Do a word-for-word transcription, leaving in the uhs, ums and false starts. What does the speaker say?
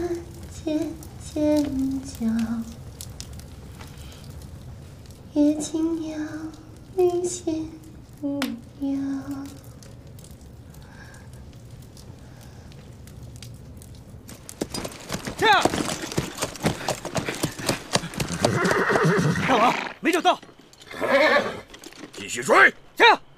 街尖角，夜静鸟领先摇。 这样，大王没找到， 继续追！ 这样。